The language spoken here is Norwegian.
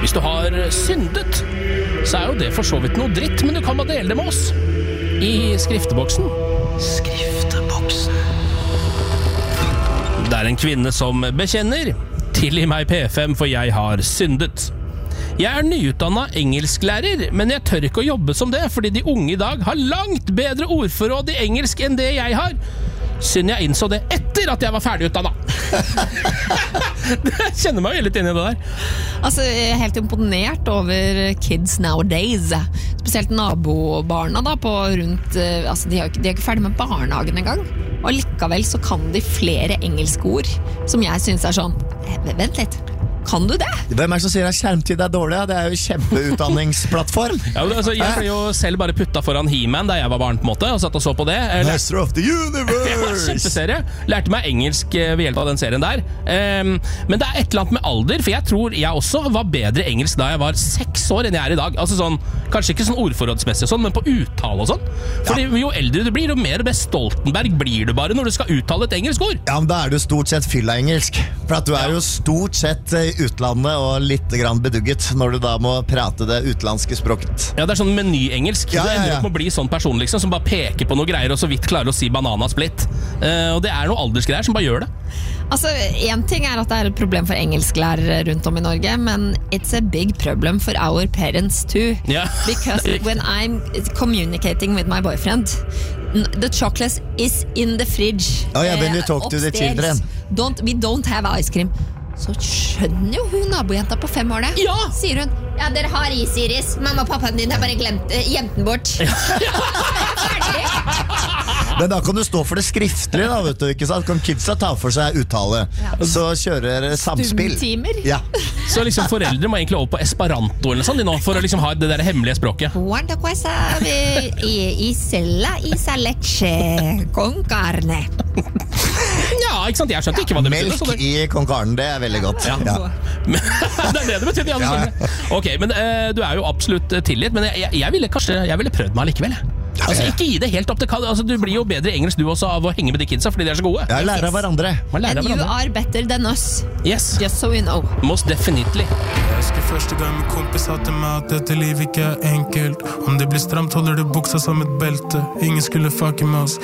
Hvis du har syndet, så jo det for så vidt noe dritt, men du kan bare dele det med oss i skrifteboksen. Skrifteboksen. Det en kvinne som bekjenner. Tilgi meg P5, for jeg har syndet. Jeg nyutdannet engelsklærer, men jeg tør ikke å jobbe som det, fordi de unge i dag har langt bedre ordforråd i engelsk enn det jeg har. Synd jeg innså det etter at jeg var ferdigutdannet. Jeg kjenner meg jo litt inn i det der. Altså, jeg helt imponert over kids nowadays. Spesielt nabobarna da, på rundt, altså, de er ikke ferdig med barnehagen engang. Og likevel så kan de flere engelske ord, som jeg synes sånn, vent litt. Kan du det? Hvem som sier at skjermtid dårlig? Det jo kjempeutdanningsplattform. Ja, altså, jeg ble jo selv bare puttet foran He-Man da jeg var barn på en måte, og satt og så på det. Master of the Universe! Ja, kjempeserie. Lærte meg engelsk ved hjelp av den serien der. Men det et eller annet med alder, for jeg tror jeg også var bedre engelsk da jeg var 6 år enn jeg i dag. Altså sånn, kanskje ikke sånn ordforrådsmessig og sånn, men på uttale og sånn. Fordi jo eldre du blir, jo mer Stoltenberg blir du bare når du skal uttale et engelsk ord. Ja, men da du stort sett fylla engelsk. For at du jo stort sett utlandet og litt grann bedugget når du da må prate det utenlandske språket. Ja, det sånn menyengelsk. Ja. Du ender opp med å bli sånn person liksom, som bare peker på noe greier og så vidt klarer å si bananasplitt. Og det noe aldersgreier som bare gjør det. Altså, en ting at det et problem for engelsklærere rundt om i Norge, men it's a big problem for our parents too. Yeah. Because when I'm communicating with my boyfriend, the chocolate is in the fridge. Oh yeah, when you talk to the children. We don't have ice cream. Så skjønner jo hun nabojenta på 5 år det. Ja! Sier hun, ja, dere har is, Iris. Mamma og pappaen din har bare gjemt den bort. Men da kan du stå for det skriftlige da, vet du, ikke sant? Kan kidsa ta for seg uttale. Ja. Så kjører samspill. Stumtimer. Ja. Så liksom foreldre må egentlig over på Esperanto eller sånn, nå, for å liksom ha det der hemmelige språket. Quanta cosa isella leche con carne. Ja, ikke sant? Jeg skjønte ikke hva det betyr. Melk i con carne, det veldig godt. Ja. Ja. Det det betyr, ja. Ok, men du jo absolutt tilgitt, men jeg ville prøvd meg likevel. Altså, ikke gi det helt opp til altså, du blir jo bedre engelsk du også av å henge med de kidsa, fordi de så gode. Ja, lærer av hverandre. And you are better than us. Yes. Just so you know. Most definitely. Jeg husker første gang min kompis sa til meg at dette liv ikke enkelt. Om det blir stramt holder du buksa som et belte. Ingen skulle fucke med oss.